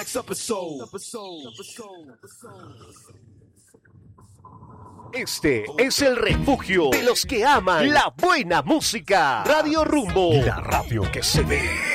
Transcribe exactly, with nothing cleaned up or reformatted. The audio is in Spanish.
Este es el refugio de los que aman la buena música. Radio Rumbo, la radio que se ve.